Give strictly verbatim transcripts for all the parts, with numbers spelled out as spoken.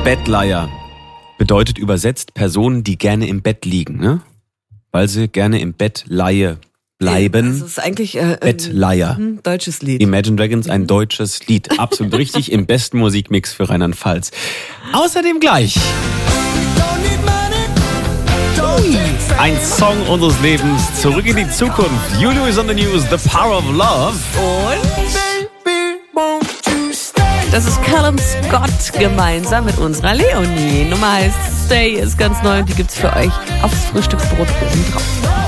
Bettleier bedeutet übersetzt Personen, die gerne im Bett liegen, ne? Weil sie gerne im Bett Laie bleiben. Das ist eigentlich äh, Bettleier. ein deutsches Lied. Imagine Dragons, ein deutsches Lied. Absolut richtig, im besten Musikmix für Rheinland-Pfalz. Außerdem gleich ein Song unseres Lebens, Zurück in die Zukunft. Julio is on the news, The Power of Love. Und das ist Callum Scott gemeinsam mit unserer Leonie. Nummer heißt Stay, ist ganz neu und die gibt's für euch aufs Frühstücksbrot oben drauf.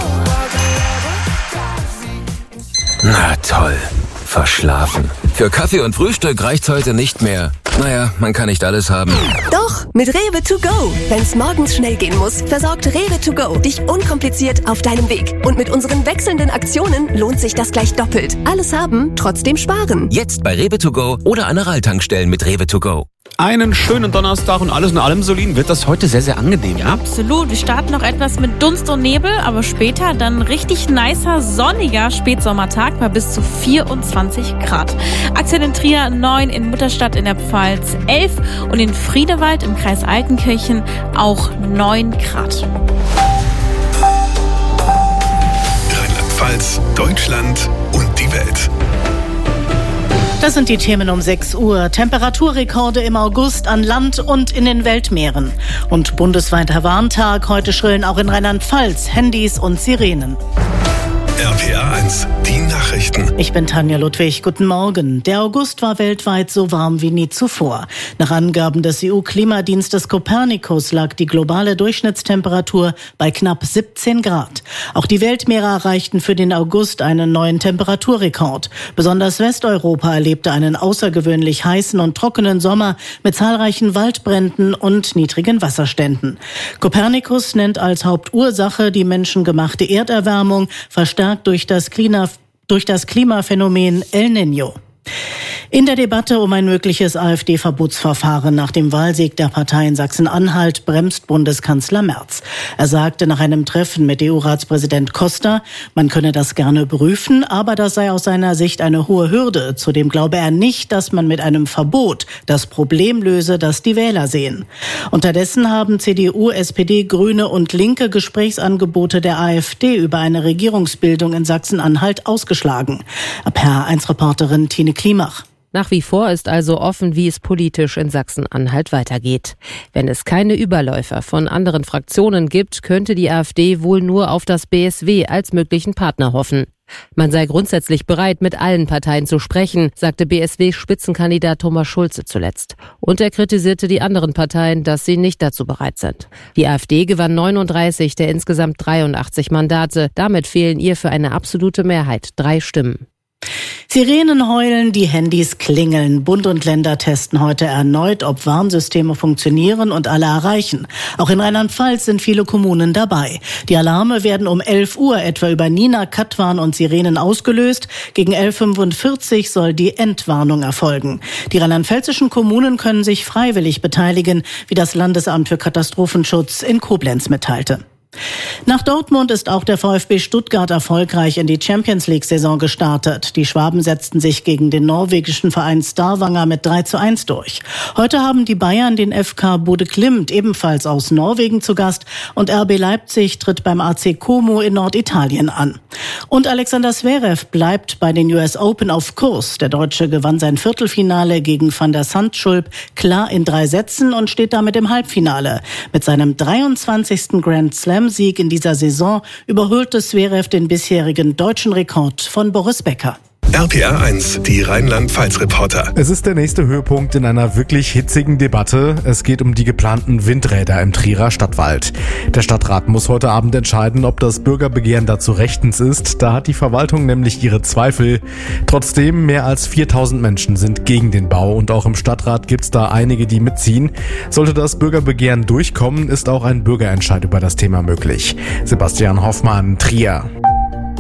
Na toll, verschlafen. Für Kaffee und Frühstück reicht's heute nicht mehr. Naja, man kann nicht alles haben. Doch, mit Rewe to go. Wenn's morgens schnell gehen muss, versorgt Rewe to go dich unkompliziert auf deinem Weg. Und mit unseren wechselnden Aktionen lohnt sich das gleich doppelt. Alles haben, trotzdem sparen. Jetzt bei Rewe to go oder an Aral-Tankstellen mit Rewe to go. Einen schönen Donnerstag und alles in allem, Solin, wird das heute sehr, sehr angenehm, ja? Absolut. Wir starten noch etwas mit Dunst und Nebel, aber später dann richtig nicer, sonniger Spätsommertag bei bis zu vierundzwanzig Grad. Aktuell in Trier neun, in Mutterstadt in der Pfalz elf und in Friedewald im Kreis Altenkirchen auch neun Grad. Rheinland-Pfalz, Deutschland und die Welt. Das sind die Themen um sechs Uhr. Temperaturrekorde im August an Land und in den Weltmeeren. Und bundesweiter Warntag. Heute schrillen auch in Rheinland-Pfalz Handys und Sirenen. R P R eins, die Nachrichten. Ich bin Tanja Ludwig. Guten Morgen. Der August war weltweit so warm wie nie zuvor. Nach Angaben des E U-Klimadienstes Copernicus lag die globale Durchschnittstemperatur bei knapp siebzehn Grad. Auch die Weltmeere erreichten für den August einen neuen Temperaturrekord. Besonders Westeuropa erlebte einen außergewöhnlich heißen und trockenen Sommer mit zahlreichen Waldbränden und niedrigen Wasserständen. Copernicus nennt als Hauptursache die menschengemachte Erderwärmung, verstärkt durch das Klima, durch das Klimaphänomen El Niño. In der Debatte um ein mögliches AfD-Verbotsverfahren nach dem Wahlsieg der Partei in Sachsen-Anhalt bremst Bundeskanzler Merz. Er sagte nach einem Treffen mit E U-Ratspräsident Costa, man könne das gerne prüfen, aber das sei aus seiner Sicht eine hohe Hürde. Zudem glaube er nicht, dass man mit einem Verbot das Problem löse, das die Wähler sehen. Unterdessen haben C D U, S P D, Grüne und Linke Gesprächsangebote der AfD über eine Regierungsbildung in Sachsen-Anhalt ausgeschlagen. R P R eins Reporterin Tine Klimach. Nach wie vor ist also offen, wie es politisch in Sachsen-Anhalt weitergeht. Wenn es keine Überläufer von anderen Fraktionen gibt, könnte die AfD wohl nur auf das B S W als möglichen Partner hoffen. Man sei grundsätzlich bereit, mit allen Parteien zu sprechen, sagte B S W-Spitzenkandidat Thomas Schulze zuletzt. Und er kritisierte die anderen Parteien, dass sie nicht dazu bereit sind. Die AfD gewann neununddreißig der insgesamt dreiundachtzig Mandate. Damit fehlen ihr für eine absolute Mehrheit drei Stimmen. Sirenen heulen, die Handys klingeln. Bund und Länder testen heute erneut, ob Warnsysteme funktionieren und alle erreichen. Auch in Rheinland-Pfalz sind viele Kommunen dabei. Die Alarme werden um elf Uhr etwa über Nina, Katwan und Sirenen ausgelöst. Gegen elf Uhr fünfundvierzig soll die Endwarnung erfolgen. Die rheinland-pfälzischen Kommunen können sich freiwillig beteiligen, wie das Landesamt für Katastrophenschutz in Koblenz mitteilte. Nach Dortmund ist auch der VfB Stuttgart erfolgreich in die Champions-League-Saison gestartet. Die Schwaben setzten sich gegen den norwegischen Verein Stavanger mit drei zu eins durch. Heute haben die Bayern den F K Bodø Glimt ebenfalls aus Norwegen zu Gast und R B Leipzig tritt beim A C Como in Norditalien an. Und Alexander Zverev bleibt bei den U S Open auf Kurs. Der Deutsche gewann sein Viertelfinale gegen Van der Zandschulp klar in drei Sätzen und steht damit im Halbfinale. Mit seinem dreiundzwanzigsten Grand Slam Sieg in dieser Saison überholte Zverev den bisherigen deutschen Rekord von Boris Becker. R P R eins, die Rheinland-Pfalz-Reporter. Es ist der nächste Höhepunkt in einer wirklich hitzigen Debatte. Es geht um die geplanten Windräder im Trierer Stadtwald. Der Stadtrat muss heute Abend entscheiden, ob das Bürgerbegehren dazu rechtens ist. Da hat die Verwaltung nämlich ihre Zweifel. Trotzdem, mehr als viertausend Menschen sind gegen den Bau und auch im Stadtrat gibt's da einige, die mitziehen. Sollte das Bürgerbegehren durchkommen, ist auch ein Bürgerentscheid über das Thema möglich. Sebastian Hoffmann, Trier.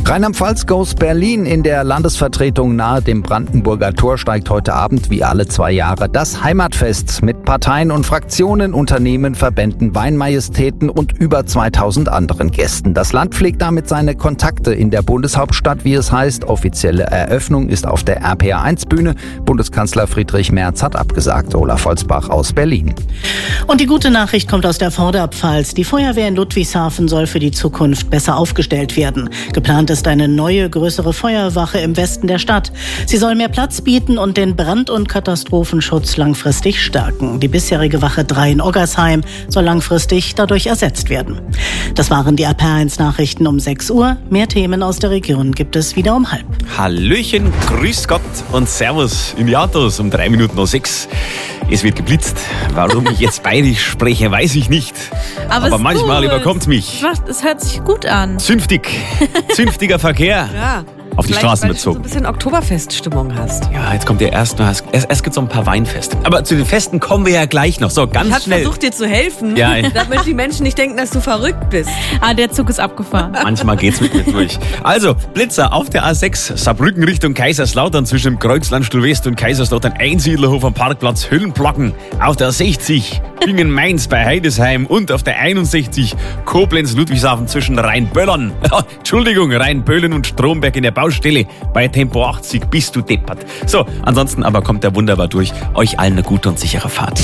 Rheinland-Pfalz goes Berlin. In der Landesvertretung nahe dem Brandenburger Tor steigt heute Abend wie alle zwei Jahre das Heimatfest mit Parteien und Fraktionen, Unternehmen, Verbänden, Weinmajestäten und über zweitausend anderen Gästen. Das Land pflegt damit seine Kontakte in der Bundeshauptstadt, wie es heißt. Offizielle Eröffnung ist auf der R P A eins Bühne. Bundeskanzler Friedrich Merz hat abgesagt. Olaf Holzbach aus Berlin. Und die gute Nachricht kommt aus der Vorderpfalz. Die Feuerwehr in Ludwigshafen soll für die Zukunft besser aufgestellt werden. Geplant ist eine neue, größere Feuerwache im Westen der Stadt. Sie soll mehr Platz bieten und den Brand- und Katastrophenschutz langfristig stärken. Die bisherige Wache drei in Oggersheim soll langfristig dadurch ersetzt werden. Das waren die R P A eins Nachrichten um sechs Uhr. Mehr Themen aus der Region gibt es wieder um halb. Hallöchen, grüß Gott und Servus in die Autos um drei Minuten nach sechs. Es wird geblitzt. Warum ich jetzt bayerisch spreche, weiß ich nicht. Aber, Aber manchmal gut. überkommt mich. Es hört sich gut an. Zünftig. Zünftiger Verkehr. Ja. Auf die Vielleicht, Straßen weil du so bezogen. ein bisschen Oktoberfeststimmung hast. Ja, jetzt kommt ja erst noch, erst, erst gibt es noch ein paar Weinfeste. Aber zu den Festen kommen wir ja gleich noch. So, ganz Ich habe schnell. versucht, dir zu helfen, Ja. damit die Menschen nicht denken, dass du verrückt bist. Ah, der Zug ist abgefahren. Manchmal geht's mit mir durch. Also, Blitzer auf der A sechs, Saarbrücken Richtung Kaiserslautern zwischen dem Kreuzlandstuhl West und Kaiserslautern Einsiedlerhof am Parkplatz Hüllenplacken. Auf der sechzig, Bingen-Mainz bei Heidesheim und auf der einundsechzig, Koblenz-Ludwigshafen zwischen Rheinböllern. Entschuldigung, Rheinböllen und Stromberg in der Baustelle. Bei Tempo achtzig bist du deppert. So, ansonsten aber kommt er wunderbar durch. Euch allen eine gute und sichere Fahrt.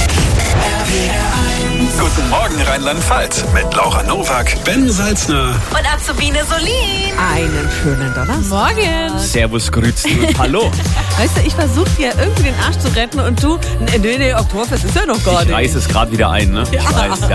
Guten Morgen Rheinland-Pfalz mit Laura Nowak, Ben Salzner Und Azubine Solin. Einen schönen Donnerstag. Morgen. Servus, grüezi und hallo. Weißt du, ich versuche dir irgendwie den Arsch zu retten und du, nee, nee, Oktoberfest ist ja noch gar nicht. Ich reiß es gerade wieder ein, ne? Ich weiß.